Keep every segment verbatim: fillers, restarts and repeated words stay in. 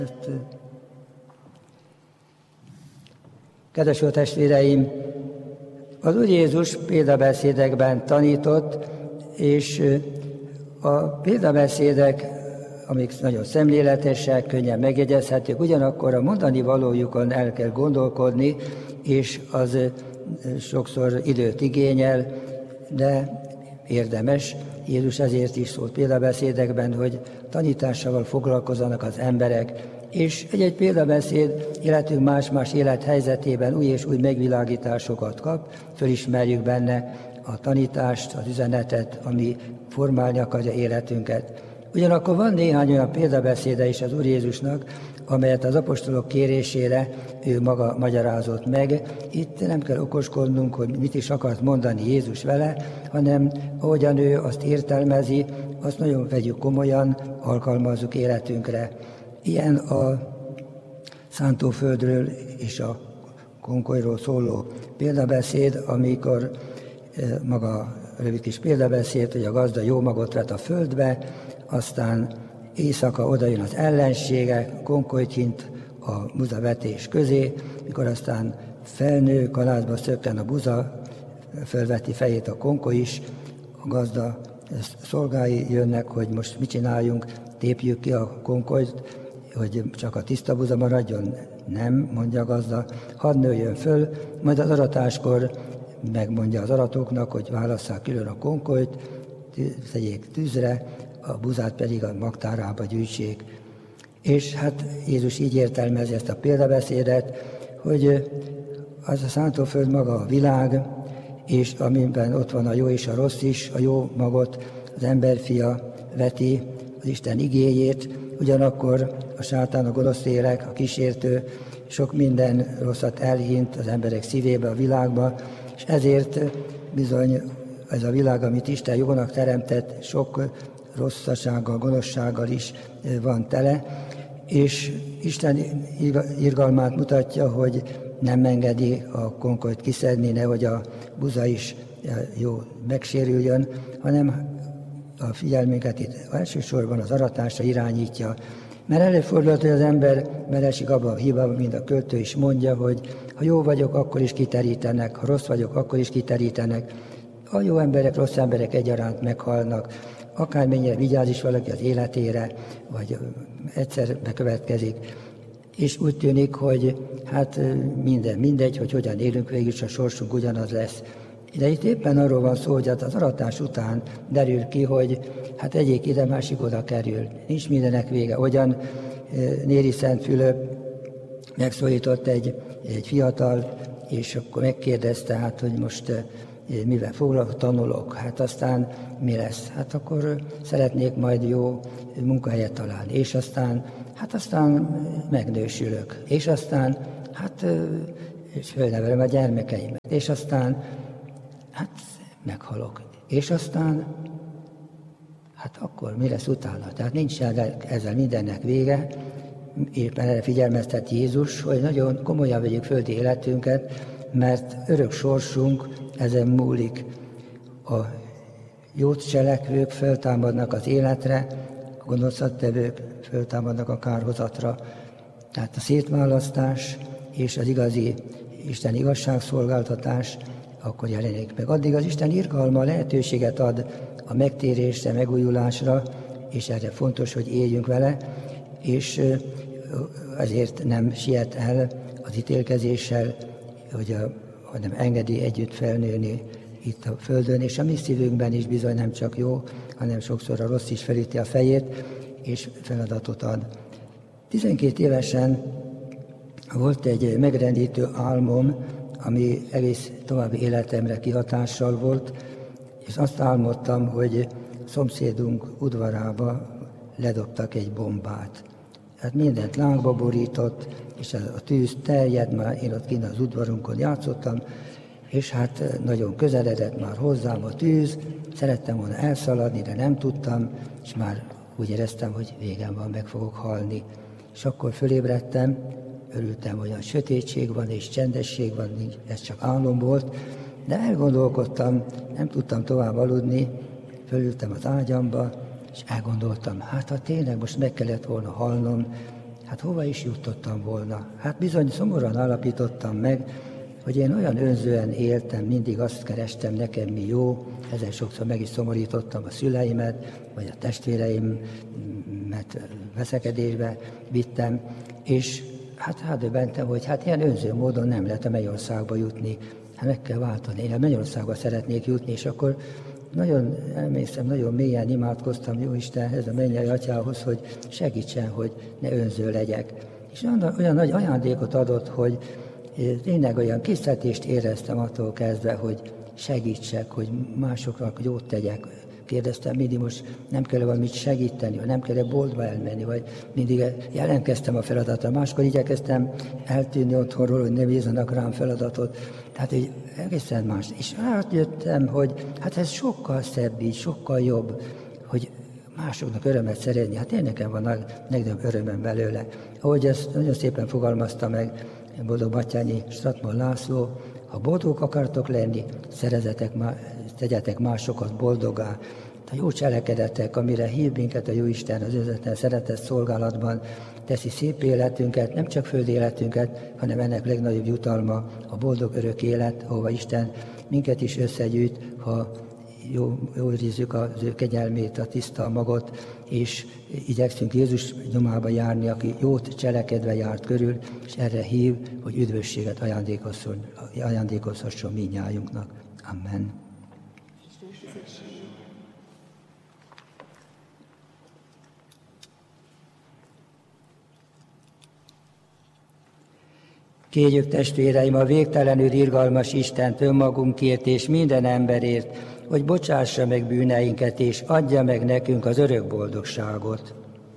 Kedves jó testvéreim, az Úr Jézus példabeszédekben tanított, és a példabeszédek, amik nagyon szemléletesek, könnyen megjegyezhetők, ugyanakkor a mondani valójukon el kell gondolkodni, és az sokszor időt igényel, de érdemes. Jézus ezért is szólt példabeszédekben, hogy tanítással foglalkozzanak az emberek, és egy-egy példabeszéd életünk más-más élethelyzetében új és új megvilágításokat kap, fölismerjük benne a tanítást, az üzenetet, ami formálni akarja életünket. Ugyanakkor van néhány olyan példabeszéde is az Úr Jézusnak, amelyet az apostolok kérésére ő maga magyarázott meg. Itt nem kell okoskodnunk, hogy mit is akart mondani Jézus vele, hanem ahogyan ő azt értelmezi, azt nagyon vegyük komolyan, alkalmazzuk életünkre. Ilyen a szántóföldről és a konkolyról szóló példabeszéd, amikor maga rövid kis példabeszéd, hogy a gazda jó magot vet a földbe, aztán éjszaka odajön az ellensége, konkolyt hint a buzavetés közé, mikor aztán felnő, kalázba szökken a buza, fölveti fejét a konkoly is, a gazda szolgái jönnek, hogy most mit csináljunk, tépjük ki a konkolyt, hogy csak a tiszta buza maradjon. Nem, mondja a gazda, hadd nőjön föl, majd az aratáskor megmondja az aratóknak, hogy válasszák külön a konkolyt, tegyék tűzre, a buzát pedig a magtárába gyűjtsék. És hát Jézus így értelmezi ezt a példabeszédet, hogy az a szántóföld maga a világ, és amiben ott van a jó és a rossz is, a jó magot az emberfia veti, az Isten igéjét, ugyanakkor a sátán, a gonosz lélek, a kísértő sok minden rosszat elhint az emberek szívébe, a világba, és ezért bizony ez a világ, amit Isten jónak teremtett, sok rosszasággal, gonoszsággal is van tele, és Isten irgalmát mutatja, hogy nem engedi a konkolyt kiszedni, nehogy a buza is jó megsérüljön, hanem a figyelmünket itt elsősorban az aratásra irányítja. Mert előfordulhat, hogy az ember belesik abba a hibába, mint a költő is mondja, hogy ha jó vagyok, akkor is kiterítenek, ha rossz vagyok, akkor is kiterítenek. A jó emberek, rossz emberek egyaránt meghalnak, akármennyire vigyáz is valaki az életére, vagy egyszer bekövetkezik. És úgy tűnik, hogy hát minden mindegy, hogy hogyan élünk, végül is a sorsunk ugyanaz lesz. De itt éppen arról van szó, hogy az aratás után derül ki, hogy hát egyik ide, másik oda kerül. Nincs mindenek vége. Hogyan Néri Szent Fülöp megszólított egy, egy fiatal, és akkor megkérdezte, hát, hogy most mivel foglalkozok, tanulok, hát aztán mi lesz? Hát akkor szeretnék majd jó munkahelyet találni, és aztán, hát aztán megnősülök, és aztán, hát és fölnevelem a gyermekeimet, és aztán, hát meghalok, és aztán, hát akkor mi lesz utána? Tehát nincs ezzel mindennek vége, éppen erre figyelmeztet Jézus, hogy nagyon komolyan vegyük földi életünket, mert örök sorsunk ezen múlik. A jót cselekvők föltámadnak az életre, a gonoszat tevők föltámadnak a kárhozatra. Tehát a szétválasztás és az igazi Isten igazságszolgáltatás akkor jelenik meg. Addig az Isten irgalma lehetőséget ad a megtérésre, megújulásra, és erre fontos, hogy éljünk vele, és ezért nem siet el az ítélkezéssel, hogy a, hanem engedi együtt felnőni itt a földön, és a mi szívünkben is bizony nem csak jó, hanem sokszor a rossz is felüti a fejét, és feladatot ad. tizenkét évesen volt egy megrendítő álmom, ami egész további életemre kihatással volt, és azt álmodtam, hogy szomszédunk udvarába ledobtak egy bombát. Hát mindent lángba borított, és a tűz terjed, már én ott kint az udvarunkon játszottam, és hát nagyon közeledett már hozzám a tűz, szerettem volna elszaladni, de nem tudtam, és már úgy éreztem, hogy végem van, meg fogok halni. És akkor fölébredtem, örültem, hogy olyan sötétség van és csendesség van, ez csak álom volt, de elgondolkodtam, nem tudtam tovább aludni, fölültem az ágyamba, és elgondoltam, hát ha tényleg most meg kellett volna halnom, hát hova is jutottam volna? Hát bizony szomorúan állapítottam meg, hogy én olyan önzően éltem, mindig azt kerestem, nekem mi jó, ezzel sokszor meg is szomorítottam a szüleimet, vagy a testvéreimet veszekedésbe vittem, és hát rádöbbentem, hogy hát ilyen önző módon nem lehet a Mennyországba jutni, hát meg kell váltani, én a Mennyországba szeretnék jutni, és akkor nagyon, emlékszem, nagyon mélyen imádkoztam jó Istenhez, a mennyei atyához, hogy segítsen, hogy ne önző legyek. És olyan, olyan nagy ajándékot adott, hogy tényleg olyan késztetést éreztem attól kezdve, hogy segítsek, hogy másoknak jót tegyek. Kérdeztem mindig, most nem kell valamit segíteni, vagy nem kell boltba elmenni, vagy mindig jelentkeztem a feladatra. Máskor igyekeztem eltűnni otthonról, hogy ne bízzanak rám feladatot. Tehát, hogy egészen más. És rájöttem, hogy hát ez sokkal szebb így, sokkal jobb, hogy másoknak örömet szerezni. Hát én nekem van legnagyobb örömem belőle. Ahogy ezt nagyon szépen fogalmazta meg Boldog Batthyányi Stratman László, ha boldogok akartok lenni, szerezetek, tegyetek másokat boldoggá. A jó cselekedetek, amire hív minket a Jóisten az önzetlen szeretett szolgálatban, teszi szép életünket, nem csak földi életünket, hanem ennek legnagyobb jutalma a boldog örök élet, ahova Isten minket is összegyűjt, ha jó, jól rízzük az ő kegyelmét, a tiszta magot, és igyekszünk Jézus nyomába járni, aki jót cselekedve járt körül, és erre hív, hogy üdvösséget ajándékozhasson, ajándékozhasson mindnyájunknak. Amen. Kérjük, testvéreim, a végtelenül irgalmas Istent önmagunkért és minden emberért, hogy bocsássa meg bűneinket, és adja meg nekünk az örök boldogságot.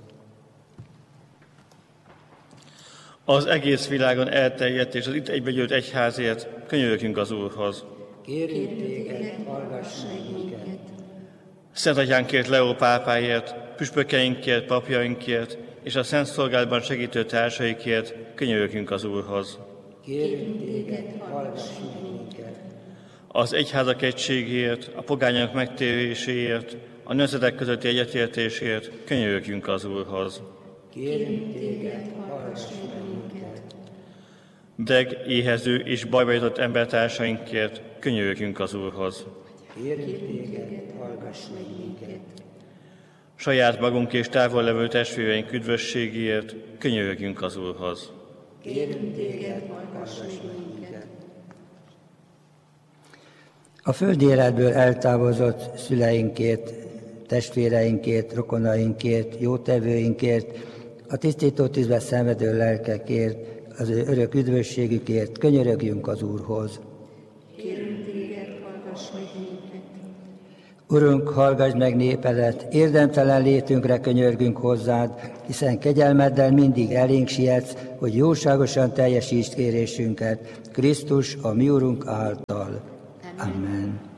Az egész világon elterjedt és az itt egybegyűlt egyházért könyörögjünk az Úrhoz. Kérjük téged, hallgass meg minket. Szent Atyánkért, Leó pápáért, püspökeinkért, papjainkért és a szent szolgálatban segítő társaikért könyörögjünk az Úrhoz. Kérjük téged, hallgass meg minket. Az egyházak egységért, a pogányok megtéréséért, a nemzetek közötti egyetértésért könyörögjünk az Úrhoz. Kérjük téged, hallgass meg minket. Beteg, éhező és bajba jutott embertársainkért könyörögjünk az Úrhoz. Kérjük téged, hallgass meg minket. Saját magunk és távol levő testvéreink üdvösségéért könyörögjünk az Úrhoz. Kérjük téged, hallgass meg minket. A földi életből eltávozott szüleinkért, testvéreinkért, rokonainkért, jótevőinkért, a tisztító tűzbe szenvedő lelkekért, az ő örök üdvösségükért könyörögjünk az Úrhoz. Kérünk téged, hallgass meg minket. Urunk, hallgass meg népedet, érdemtelen létünkre könyörgünk hozzád, hiszen kegyelmeddel mindig elénk sietsz, hogy jóságosan teljesítsd kérésünket, Krisztus, a mi Urunk által. Amen. Amen.